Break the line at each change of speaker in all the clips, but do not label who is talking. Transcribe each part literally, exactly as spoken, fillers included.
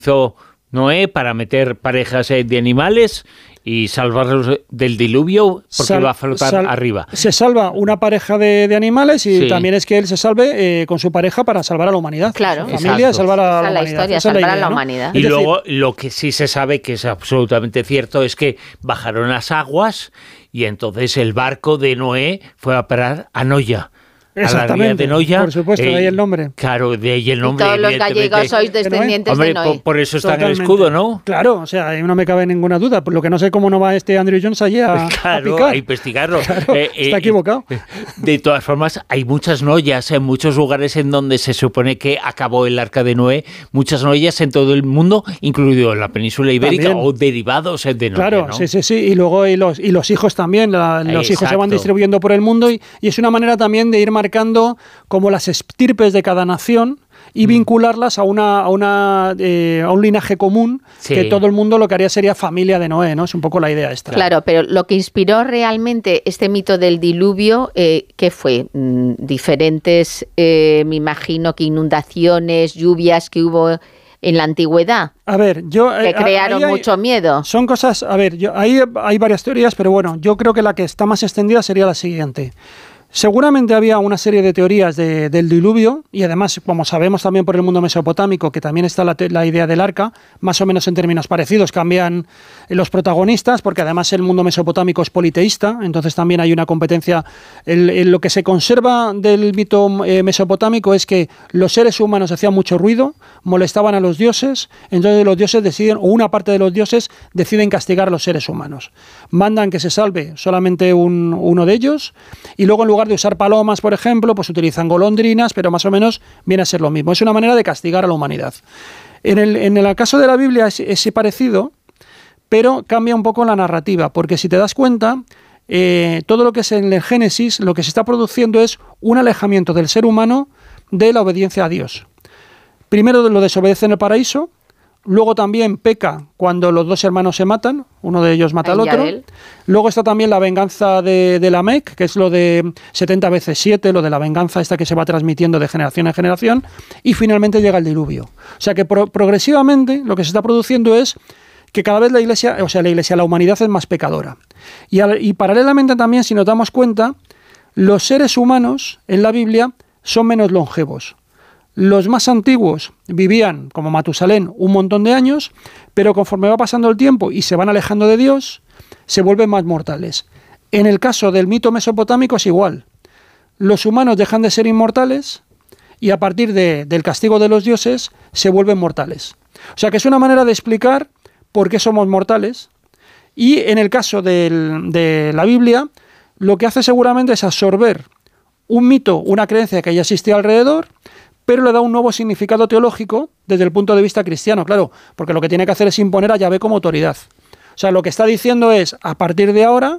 hizo Noé para meter parejas de animales y salvarlos del diluvio porque Sal, va a flotar sal, arriba.
Se salva una pareja de, de animales y sí. también es que él se salve eh, con su pareja para salvar a la humanidad.
Claro.
Su familia de salvar a la,
la
humanidad.
Historia, Esa salvar es la idea, a la humanidad.
¿no? Y
es
luego
decir,
lo que sí se sabe que es absolutamente cierto es que bajaron las aguas y entonces el barco de Noé fue a parar a Noya.
Exactamente,
de Noya,
por supuesto, eh, de ahí el nombre.
Claro, de ahí el nombre.
Y todos los gallegos sois descendientes
Hombre,
de Noé.
Por, por eso está
Totalmente.
en el escudo, ¿no?
Claro, o sea, no me cabe ninguna duda. Por lo que no sé cómo no va este Andrew Jones allí a,
claro,
a picar.
a investigarlo.
Claro, eh, está eh, equivocado.
De todas formas, hay muchas Noyas en muchos lugares en donde se supone que acabó el arca de Noé. Muchas Noyas en todo el mundo, incluido en la península ibérica. También. O derivados de Noé.
Claro,
¿no?
sí, sí, sí. Y luego y los, y los hijos también. La, los
Exacto.
hijos se van distribuyendo por el mundo y, y es una manera también de ir marcando como las estirpes de cada nación y vincularlas a una a una eh, a un linaje común, sí. que todo el mundo lo que haría sería familia de Noé, ¿no? Es un poco la idea esta.
Claro, pero lo que inspiró realmente este mito del diluvio, eh, ¿qué fue? Mm, diferentes, eh, me imagino que inundaciones, lluvias que hubo en la antigüedad.
A ver, yo...
Que crearon hay, mucho miedo.
Son cosas... A ver, yo, ahí hay varias teorías, pero bueno, yo creo que la que está más extendida sería la siguiente. Seguramente había una serie de teorías de, del diluvio y además, como sabemos también por el mundo mesopotámico, que también está la, la idea del arca, más o menos en términos parecidos, cambian los protagonistas, porque además el mundo mesopotámico es politeísta, entonces también hay una competencia. El, el, lo que se conserva del mito eh, mesopotámico es que los seres humanos hacían mucho ruido, molestaban a los dioses, entonces los dioses deciden, o una parte de los dioses deciden castigar a los seres humanos. Mandan que se salve solamente un, uno de ellos y luego en lugar de usar palomas, por ejemplo, pues utilizan golondrinas, pero más o menos viene a ser lo mismo. Es una manera de castigar a la humanidad. En el, en el caso de la Biblia es, es parecido, pero cambia un poco la narrativa, porque si te das cuenta, eh, todo lo que es en el Génesis, lo que se está produciendo es un alejamiento del ser humano de la obediencia a Dios. Primero lo desobedece en el paraíso, luego también peca cuando los dos hermanos se matan, uno de ellos mata al otro. Luego está también la venganza de, de Lamec, que es lo de setenta veces siete, lo de la venganza esta que se va transmitiendo de generación en generación. Y finalmente llega el diluvio. O sea que pro, progresivamente lo que se está produciendo es que cada vez la iglesia, o sea, la iglesia, la humanidad es más pecadora. Y, al, y paralelamente también, si nos damos cuenta, los seres humanos en la Biblia son menos longevos. Los más antiguos vivían, como Matusalén, un montón de años, pero conforme va pasando el tiempo y se van alejando de Dios, se vuelven más mortales. En el caso del mito mesopotámico es igual. Los humanos dejan de ser inmortales y a partir de, del castigo de los dioses se vuelven mortales. O sea que es una manera de explicar por qué somos mortales. Y en el caso del, de la Biblia, lo que hace seguramente es absorber un mito, una creencia que ya existía alrededor, pero le da un nuevo significado teológico desde el punto de vista cristiano, claro, porque lo que tiene que hacer es imponer a Yahvé como autoridad. O sea, lo que está diciendo es, a partir de ahora,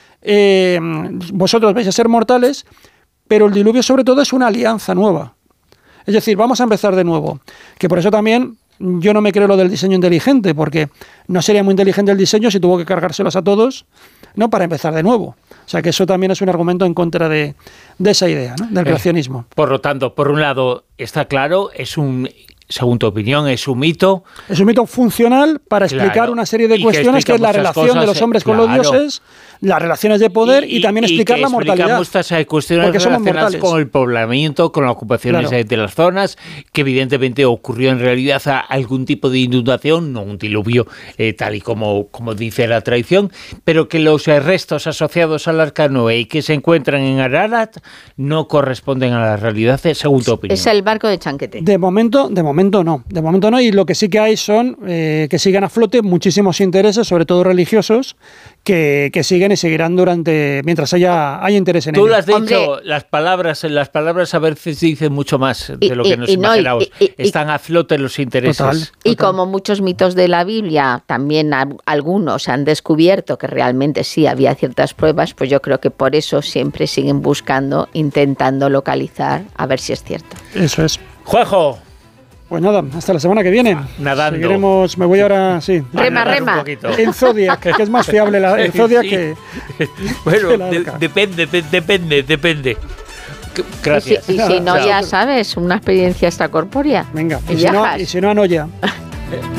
eh, vosotros vais a ser mortales, pero el diluvio sobre todo es una alianza nueva. Es decir, vamos a empezar de nuevo. Que por eso también yo no me creo lo del diseño inteligente, porque no sería muy inteligente el diseño si tuvo que cargárselos a todos, ¿no? Para empezar de nuevo. O sea que eso también es un argumento en contra de, de esa idea, ¿no? Del creacionismo.
Eh, por lo tanto, por un lado, está claro, es un, según tu opinión, es un mito.
Es un mito funcional para explicar
claro,
una serie de
que
cuestiones, que es la relación
cosas,
de los hombres
claro,
con los dioses, las relaciones de poder y, y también
y,
explicar
y
la mortalidad.
Muchas cuestiones
porque somos
relacionadas
mortales.
con el poblamiento, con las ocupaciones claro. de las zonas, que evidentemente ocurrió en realidad a algún tipo de inundación, no un diluvio eh, tal y como, como dice la tradición, pero que los eh, restos asociados al arca Noé y que se encuentran en Ararat no corresponden a la realidad, según tu opinión.
Es el barco de Chanquete.
De momento, de momento no. De momento no, y lo que sí que hay son eh, que siguen a flote muchísimos intereses, sobre todo religiosos, que, que siguen y seguirán durante mientras haya, haya interés en ello.
Tú lo has dicho,
Hombre,
las palabras, las palabras a veces dicen mucho más de
y,
lo que
y,
nos
y no,
imaginamos.
Y, y,
Están a flote los intereses.
Total, total.
Y como muchos mitos de la Biblia, también a, algunos han descubierto que realmente sí había ciertas pruebas, pues yo creo que por eso siempre siguen buscando, intentando localizar, a ver si es cierto.
Eso es.
Juanjo.
Pues nada, hasta la semana que viene.
Nadando.
Seguiremos, me voy ahora, sí.
Rema, rema.
En Zodiac, que es más fiable la, el Zodiac sí. que...
Bueno,
que la
de, depende, de, depende, depende. Gracias.
Y si, y si no, ya sabes, una experiencia extracorpórea.
Venga, y,
y
si no, y si no, no ya.